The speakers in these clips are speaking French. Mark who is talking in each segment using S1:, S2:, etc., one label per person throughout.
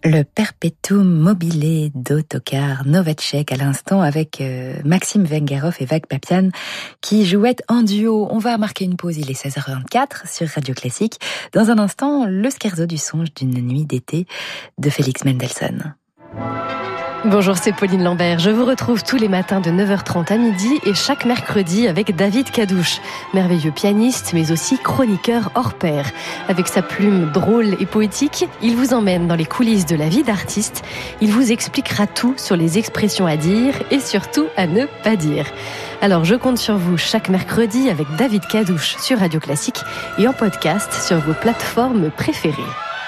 S1: Le Perpetuum mobile d'Ottokar Novacek à l'instant avec Maxime Vengerov et Vagh Papian qui jouaient en duo. On va marquer une pause, il est 16h24 sur Radio Classique. Dans un instant, le scherzo du songe d'une nuit d'été de Félix Mendelssohn.
S2: Bonjour, c'est Pauline Lambert. Je vous retrouve tous les matins de 9h30 à midi et chaque mercredi avec David Cadouche, merveilleux pianiste mais aussi chroniqueur hors pair. Avec sa plume drôle et poétique, il vous emmène dans les coulisses de la vie d'artiste. Il vous expliquera tout sur les expressions à dire et surtout à ne pas dire. Alors je compte sur vous chaque mercredi avec David Cadouche sur Radio Classique et en podcast sur vos plateformes préférées.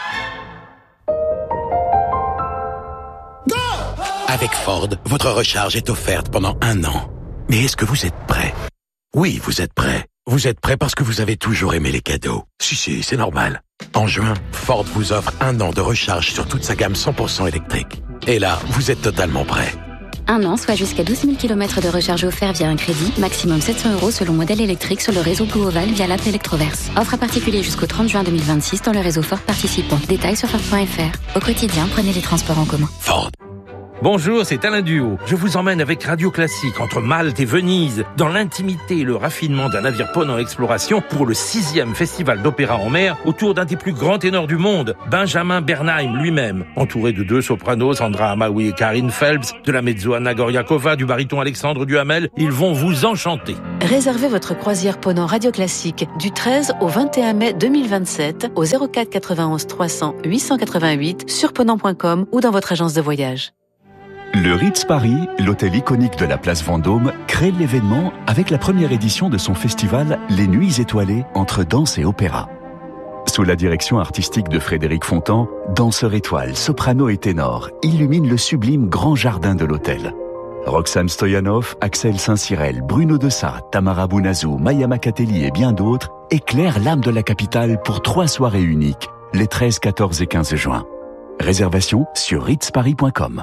S3: Avec Ford, votre recharge est offerte pendant 1 an. Mais est-ce que vous êtes prêt? Oui, vous êtes prêt. Vous êtes prêt parce que vous avez toujours aimé les cadeaux. Si, c'est normal. En juin, Ford vous offre 1 an de recharge sur toute sa gamme 100% électrique. Et là, vous êtes totalement prêt.
S4: 1 an, soit jusqu'à 12 000 km de recharge offert via un crédit, maximum 700 € selon modèle électrique sur le réseau Blue Oval via l'app Electroverse. Offre à particulier jusqu'au 30 juin 2026 dans le réseau Ford participant. Détails sur Ford.fr. Au quotidien, prenez les transports en commun.
S3: Ford.
S5: Bonjour, c'est Alain Duhaut. Je vous emmène avec Radio Classique entre Malte et Venise, dans l'intimité et le raffinement d'un navire ponant exploration pour le 6e festival d'opéra en mer autour d'un des plus grands ténors du monde, Benjamin Bernheim lui-même. Entouré de 2 sopranos, Sandra Amaoui et Karine Phelps, de la mezzo Anna Goriakova, du baryton Alexandre Duhamel, ils vont vous enchanter.
S6: Réservez votre croisière ponant Radio Classique du 13 au 21 mai 2027 au 04 91 300 888 sur ponant.com ou dans votre agence de voyage.
S7: Le Ritz Paris, l'hôtel iconique de la place Vendôme, crée l'événement avec la première édition de son festival Les Nuits étoilées entre danse et opéra. Sous la direction artistique de Frédéric Fontan, danseurs étoiles, soprano et ténor illuminent le sublime grand jardin de l'hôtel. Roxane Stoyanov, Axel Saint-Cyrel, Bruno Dessat, Tamara Bounazou, Maya Makateli et bien d'autres éclairent l'âme de la capitale pour 3 soirées uniques, les 13, 14 et 15 juin. Réservation sur ritzparis.com.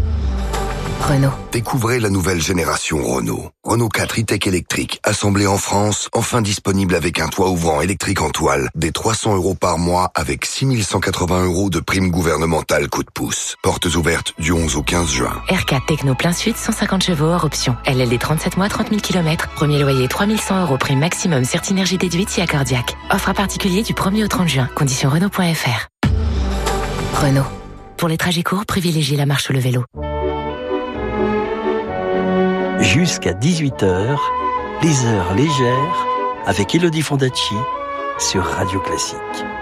S1: Renault.
S8: Découvrez la nouvelle génération Renault. Renault 4 e-tech électrique, assemblé en France, enfin disponible avec un toit ouvrant électrique en toile, des 300 € par mois avec 6 180 € de prime gouvernementale coup de pouce. Portes ouvertes du 11 au 15 juin.
S1: R4 Techno plein sud, 150 chevaux hors option. LLD 37 mois, 30 000 km. Premier loyer 3 100 €, prime maximum, Certinergie déduite si accordiaque. Offre à particulier du 1er au 30 juin. Conditions Renault.fr. Renault. Pour les trajets courts, privilégiez la marche ou le vélo.
S9: Jusqu'à 18h, les heures légères avec Elodie Fondacci sur Radio Classique.